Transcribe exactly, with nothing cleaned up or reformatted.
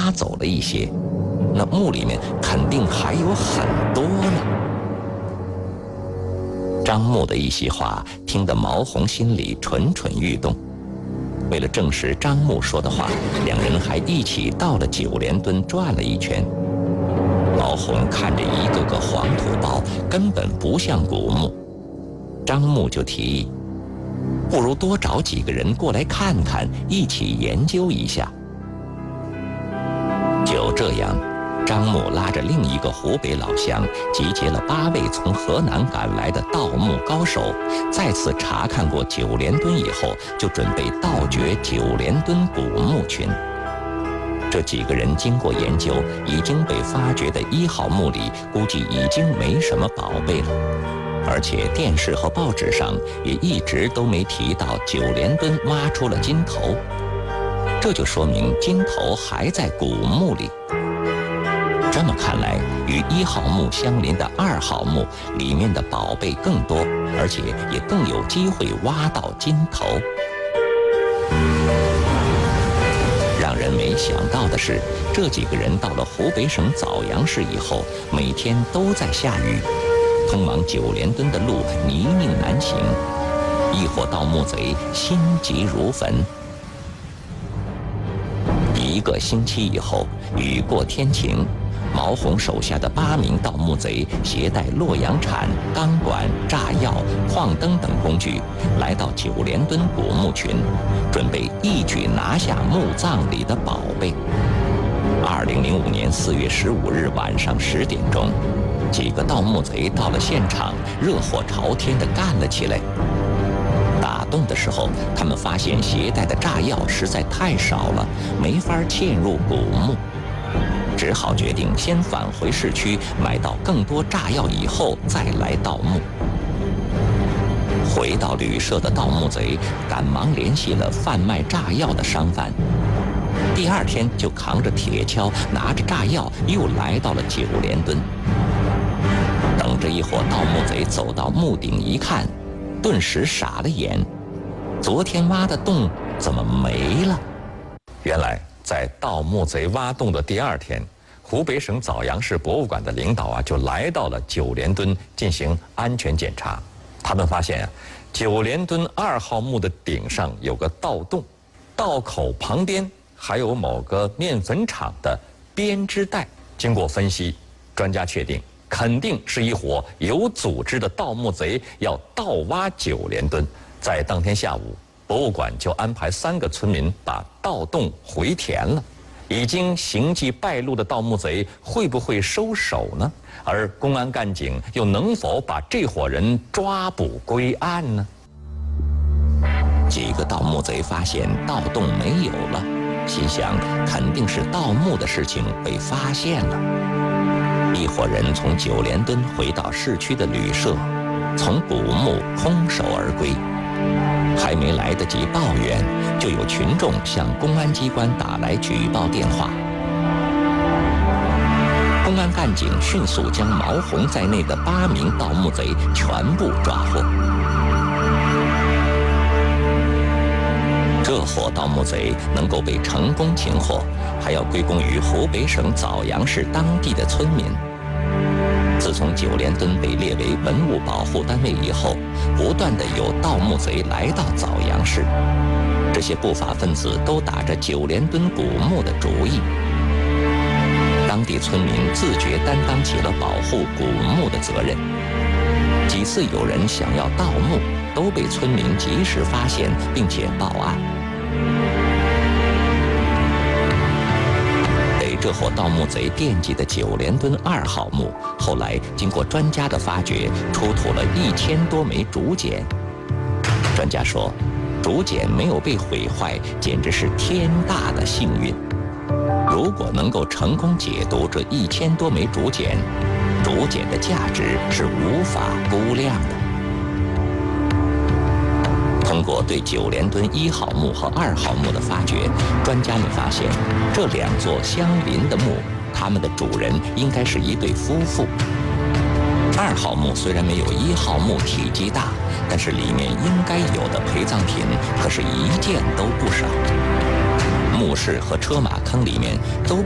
挖走了一些，那墓里面肯定还有很多呢。张牧的一席话听得毛红心里蠢蠢欲动。为了证实张牧说的话，两人还一起到了九连墩转了一圈。毛红看着一个个黄土包，根本不像古墓。张牧就提议，不如多找几个人过来看看，一起研究一下。就这样，张牧拉着另一个湖北老乡，集结了八位从河南赶来的盗墓高手，再次查看过九连墩以后，就准备盗掘九连墩古墓群。这几个人经过研究，已经被发掘的一号墓里估计已经没什么宝贝了，而且电视和报纸上也一直都没提到九连墩挖出了金头，这就说明金头还在古墓里。这么看来，与一号墓相邻的二号墓里面的宝贝更多，而且也更有机会挖到金头。让人没想到的是，这几个人到了湖北省枣阳市以后，每天都在下雨，通往九连墩的路泥泞难行，一伙盗墓贼心急如焚。一个星期以后，雨过天晴，毛红手下的八名盗墓贼携带洛阳铲、钢管、炸药、矿灯等工具，来到九连墩古墓群，准备一举拿下墓葬里的宝贝。二零零五年四月十五日晚上十点钟，几个盗墓贼到了现场，热火朝天地干了起来。打洞的时候，他们发现携带的炸药实在太少了，没法嵌入古墓，只好决定先返回市区买到更多炸药以后再来盗墓。回到旅社的盗墓贼赶忙联系了贩卖炸药的商贩，第二天就扛着铁锹，拿着炸药又来到了九连墩。等着一伙盗墓贼走到墓顶一看，顿时傻了眼，昨天挖的洞怎么没了？ 原来在盗墓贼挖洞的第二天，湖北省枣阳市博物馆的领导啊就来到了九连墩进行安全检查。他们发现啊，九连墩二号墓的顶上有个盗洞，洞口旁边还有某个面粉厂的编织袋。经过分析，专家确定肯定是一伙有组织的盗墓贼要盗挖九连墩。在当天下午，博物馆就安排三个村民把盗洞回填了。已经行迹败露的盗墓贼会不会收手呢？而公安干警又能否把这伙人抓捕归案呢？ 几个盗墓贼发现盗洞没有了，心想肯定是盗墓的事情被发现了。一伙人从九连墩回到市区的旅社，从古墓空手而归。还没来得及抱怨，就有群众向公安机关打来举报电话。公安干警迅速将毛红在内的八名盗墓贼全部抓获。这伙盗墓贼能够被成功擒获，还要归功于湖北省枣阳市当地的村民。自从九连墩被列为文物保护单位以后，不断的有盗墓贼来到枣阳市，这些不法分子都打着九连墩古墓的主意。当地村民自觉担当起了保护古墓的责任，几次有人想要盗墓，都被村民及时发现并且报案。这伙盗墓贼惦记的九连墩二号墓，后来经过专家的发掘，出土了一千多枚竹简。专家说，竹简没有被毁坏，简直是天大的幸运。如果能够成功解读这一千多枚竹简，竹简的价值是无法估量的。通过对九连墩一号墓和二号墓的发掘，专家们发现，这两座相邻的墓，他们的主人应该是一对夫妇。二号墓虽然没有一号墓体积大，但是里面应该有的陪葬品可是一件都不少。墓室和车马坑里面都